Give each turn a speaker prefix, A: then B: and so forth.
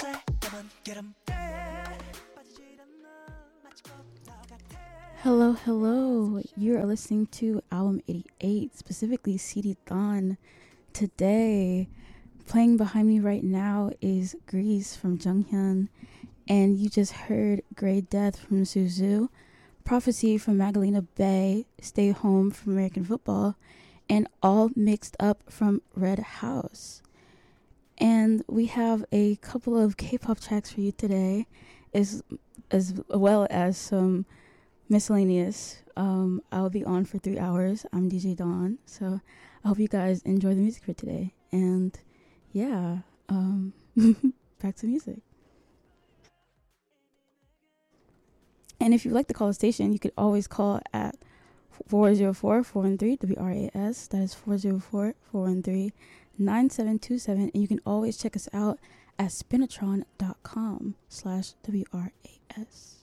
A: Hello, hello. You are listening to Album 88, specifically CD Dawn. Today, playing behind me right now is Grease from Junghyun, and you just heard Grey Death from Suzu, Prophecy from Magdalena Bay, Stay Home from American Football, and All Mixed Up from Red House. And we have a couple of K-pop tracks for you today, as well as some miscellaneous. I'll be on for 3 hours. I'm DJ Dawn, so I hope you guys enjoy the music for today. And yeah, back to music. And if you'd like to call the station, you could always call at 404-413-WRAS. That is 404-413-9727. And you can always check us out at spinatron.com/WRAS.